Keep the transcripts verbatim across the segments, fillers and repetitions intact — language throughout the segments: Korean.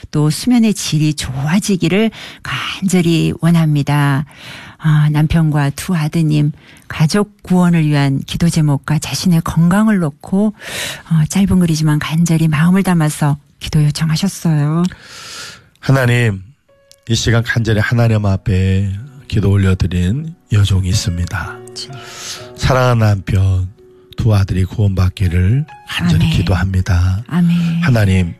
또 수면의 질이 좋아지기를 간절히 원합니다. 아, 남편과 두 아드님 가족 구원을 위한 기도 제목과 자신의 건강을 놓고 어, 짧은 글이지만 간절히 마음을 담아서 기도 요청하셨어요. 하나님, 이 시간 간절히 하나님 앞에 기도 올려드린 여종이 있습니다. 사랑하는 남편, 두 아들이 구원받기를 간절히 아멘. 기도합니다. 아멘. 하나님,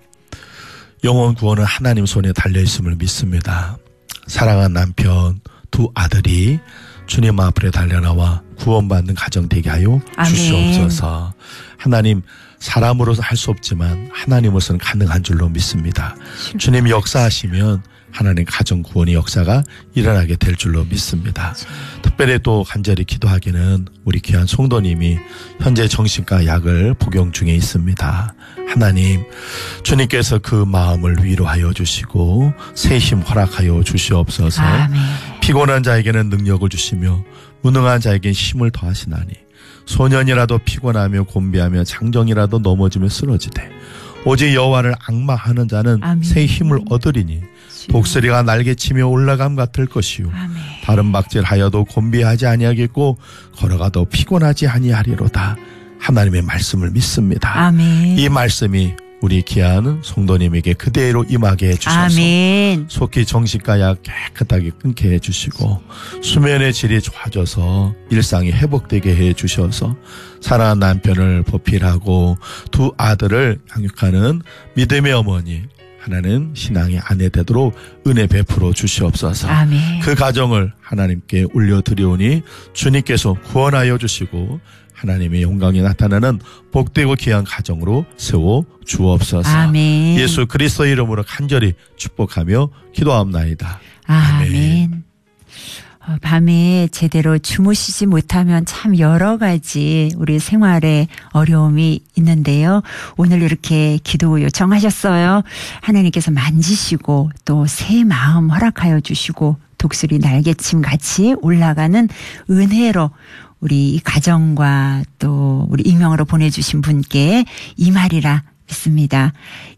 영혼 구원은 하나님 손에 달려있음을 믿습니다. 사랑하는 남편, 두 아들이 주님 앞에 달려나와 구원받는 가정 되게 하여 아멘. 주시옵소서. 하나님, 사람으로서 할 수 없지만 하나님으로서는 가능한 줄로 믿습니다. 주님 역사하시면 하나님 가정 구원의 역사가 일어나게 될 줄로 믿습니다. 특별히 또 간절히 기도하기는 우리 귀한 성도님이 현재 정신과 약을 복용 중에 있습니다. 하나님, 주님께서 그 마음을 위로하여 주시고 새 힘 허락하여 주시옵소서. 아멘. 피곤한 자에게는 능력을 주시며 무능한 자에게 힘을 더하시나니 소년이라도 피곤하며 곤비하며 장정이라도 넘어지며 쓰러지되 오직 여호와를 앙망하는 자는 아멘. 새 힘을 얻으리니 독수리가 날개치며 올라감 같을 것이요 아멘. 다른 박질하여도 곤비하지 아니하겠고 걸어가도 피곤하지 아니하리로다. 하나님의 말씀을 믿습니다. 아멘. 이 말씀이 우리 귀한 성도님에게 그대로 임하게 해주셔서 아멘. 속히 정신과 약 깨끗하게 끊게 해주시고 수면의 질이 좋아져서 일상이 회복되게 해주셔서 사랑하는 남편을 보필하고 두 아들을 양육하는 믿음의 어머니, 하나는 신앙의 아내 되도록 은혜 베풀어 주시옵소서. 아멘. 그 가정을 하나님께 올려드리오니 주님께서 구원하여 주시고 하나님의 영광이 나타나는 복되고 귀한 가정으로 세워 주옵소서. 아멘. 예수 그리스도 이름으로 간절히 축복하며 기도합나이다. 아멘. 아멘. 어, 밤에 제대로 주무시지 못하면 참 여러 가지 우리 생활에 어려움이 있는데요. 오늘 이렇게 기도 요청하셨어요. 하나님께서 만지시고 또 새 마음 허락하여 주시고 독수리 날개침 같이 올라가는 은혜로 우리 가정과 또 우리 익명으로 보내주신 분께 임하리라 믿습니다.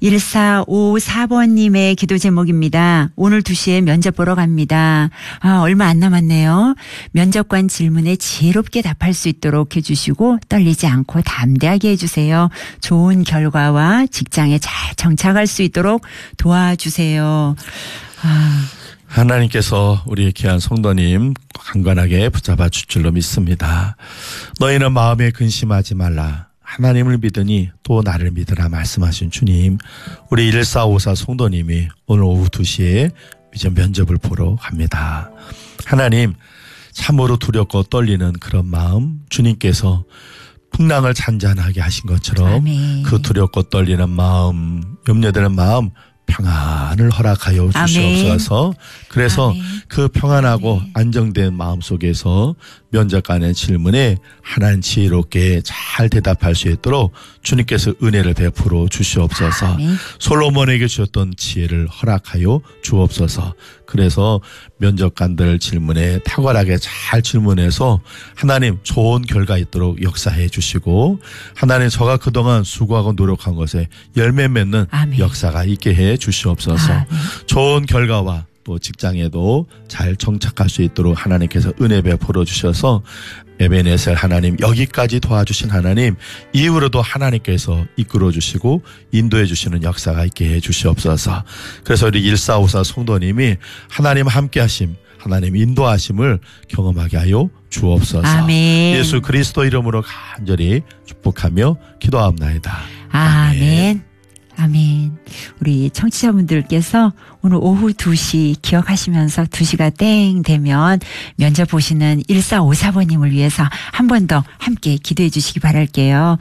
일사오사 번님의 기도 제목입니다. 오늘 두 시에 면접 보러 갑니다. 아, 얼마 안 남았네요. 면접관 질문에 지혜롭게 답할 수 있도록 해주시고 떨리지 않고 담대하게 해주세요. 좋은 결과와 직장에 잘 정착할 수 있도록 도와주세요. 아. 하나님께서 우리 귀한 성도님 강건하게 붙잡아 줄 줄로 믿습니다. 너희는 마음에 근심하지 말라. 하나님을 믿으니 또 나를 믿으라 말씀하신 주님, 우리 일사오사 성도님이 오늘 오후 두 시에 이제 면접을 보러 갑니다. 하나님, 참으로 두렵고 떨리는 그런 마음 주님께서 풍랑을 잔잔하게 하신 것처럼 아멘. 그 두렵고 떨리는 마음, 염려되는 마음 평안을 허락하여 주시옵소서. 아멘. 그래서 아멘. 그 평안하고 아멘. 안정된 마음 속에서 면접관의 질문에 하나님 지혜롭게 잘 대답할 수 있도록 주님께서 은혜를 베풀어 주시옵소서. 아멘. 솔로몬에게 주셨던 지혜를 허락하여 주옵소서. 그래서 면접관들 질문에 탁월하게 잘 질문해서 하나님 좋은 결과 있도록 역사해 주시고 하나님 저가 그동안 수고하고 노력한 것에 열매 맺는 아멘. 역사가 있게 해 주시옵소서. 아멘. 좋은 결과와 또 직장에도 잘 정착할 수 있도록 하나님께서 은혜 베풀어 주셔서 에베네셀 하나님, 여기까지 도와주신 하나님, 이후로도 하나님께서 이끌어 주시고 인도해 주시는 역사가 있게 해 주시옵소서. 그래서 우리 일사오사 성도님이 하나님 함께 하심, 하나님 인도하심을 경험하게 하여 주옵소서. 아멘. 예수 그리스도 이름으로 간절히 축복하며 기도합나이다. 아멘. 아멘. 아멘. 우리 청취자분들께서 오늘 오후 두 시 기억하시면서 두 시가 땡 되면 면접 보시는 일사오사 번님을 위해서 한 번 더 함께 기도해 주시기 바랄게요.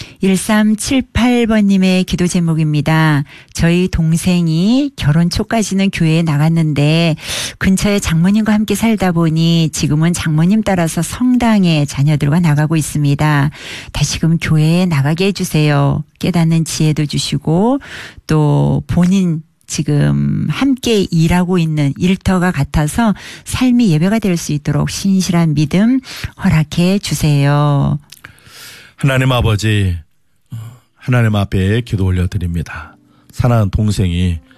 일삼칠팔 번님의 기도 제목입니다. 저희 동생이 결혼 초까지는 교회에 나갔는데 근처에 장모님과 함께 살다 보니 지금은 장모님 따라서 성당에 자녀들과 나가고 있습니다. 다시금 교회에 나가게 해주세요. 깨닫는 지혜도 주시고 또 본인 지금 함께 일하고 있는 일터가 같아서 삶이 예배가 될 수 있도록 신실한 믿음 허락해 주세요. 하나님 아버지, 하나님 앞에 기도 올려드립니다. 사랑하는 동생이